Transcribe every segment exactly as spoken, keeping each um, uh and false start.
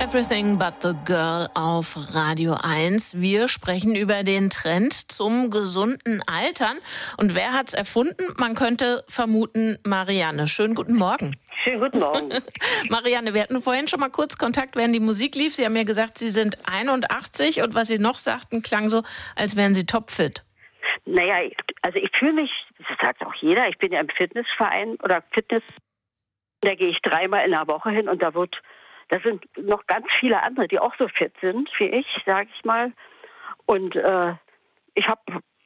Everything but the Girl auf Radio eins. Wir sprechen über den Trend zum gesunden Altern. Und wer hat's erfunden? Man könnte vermuten, Marianne. Schönen guten Morgen. Schönen guten Morgen. Marianne, wir hatten vorhin schon mal kurz Kontakt, während die Musik lief. Sie haben mir gesagt, Sie sind einundachtzig und was Sie noch sagten, klang so, als wären Sie topfit. Naja, also ich fühle mich, das sagt auch jeder, ich bin ja im Fitnessverein oder Fitness, da gehe ich dreimal in der Woche hin und da wird, da sind noch ganz viele andere, die auch so fit sind wie ich, sage ich mal. Und äh, ich habe,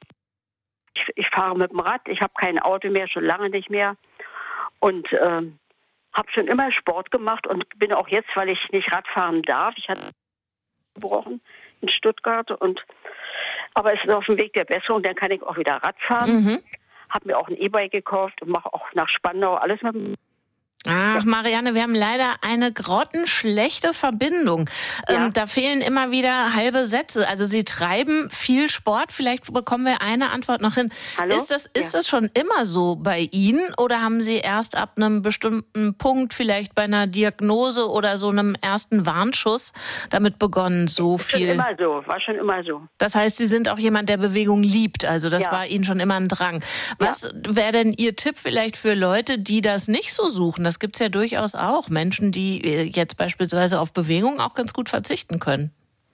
ich, ich fahre mit dem Rad, ich habe kein Auto mehr, schon lange nicht mehr und äh, habe schon immer Sport gemacht und bin auch jetzt, weil ich nicht Radfahren darf, ich hatte gebrochen in Stuttgart und aber es ist auf dem Weg der Besserung, dann kann ich auch wieder Rad fahren. Mhm. Habe mir auch ein E-Bike gekauft und mache auch nach Spandau alles mit dem. Ach, Marianne, wir haben leider eine grottenschlechte Verbindung. Ja. Ähm, da fehlen immer wieder halbe Sätze. Also Sie treiben viel Sport. Vielleicht bekommen wir eine Antwort noch hin. Hallo? Ist das, ist ja. das schon immer so bei Ihnen? Oder haben Sie erst ab einem bestimmten Punkt, vielleicht bei einer Diagnose oder so einem ersten Warnschuss, damit begonnen, so viel? Schon immer so, war schon immer so. Das heißt, Sie sind auch jemand, der Bewegung liebt. Also das ja. war Ihnen schon immer ein Drang. Was ja. wäre denn Ihr Tipp vielleicht für Leute, die das nicht so suchen? Das gibt es ja durchaus auch. Menschen, die jetzt beispielsweise auf Bewegung auch ganz gut verzichten können.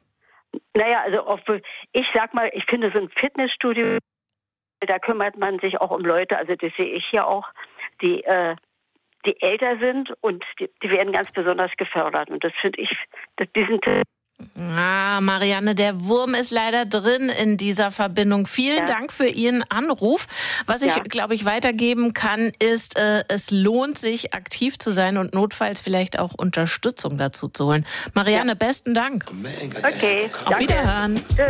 Naja, also auf, ich sag mal, ich finde so ein Fitnessstudio, da kümmert man sich auch um Leute, also das sehe ich hier auch, die, äh, die älter sind und die, die werden ganz besonders gefördert. Und das finde ich, das, diesen Tipp. Ah, Marianne, der Wurm ist leider drin in dieser Verbindung. Vielen ja. Dank für Ihren Anruf. Was ich, ja. glaube ich, weitergeben kann, ist, äh, es lohnt sich, aktiv zu sein und notfalls vielleicht auch Unterstützung dazu zu holen. Marianne, ja. besten Dank. Okay. Auf Danke. Wiederhören. Tschüss.